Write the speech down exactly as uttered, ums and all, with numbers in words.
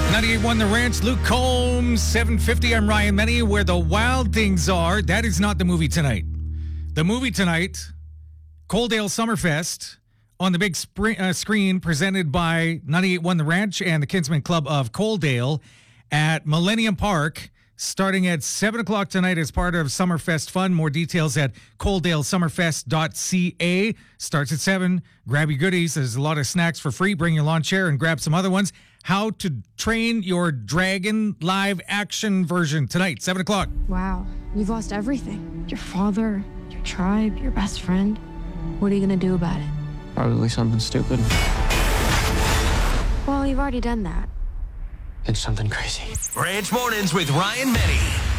ninety-eight point one The Ranch, Luke Combs, seven fifty. I'm Ryan Menny. Where the Wild Things Are. That is not the movie tonight. The movie tonight, Coaldale Summerfest, on the big spring, uh, screen, presented by ninety-eight point one The Ranch and the Kinsman Club of Coaldale at Millennium Park, starting at seven o'clock tonight as part of Summerfest Fun. More details at coaldale summerfest dot c a. Starts at seven. Grab your goodies. There's a lot of snacks for free. Bring your lawn chair and grab some other ones. How to Train Your Dragon live action version tonight, seven o'clock. Wow, you've lost everything. Your father, your tribe, your best friend. What are you going to do about it? Probably something stupid. Well, you've already done that. It's something crazy. Ranch Mornings with Ryan Menny.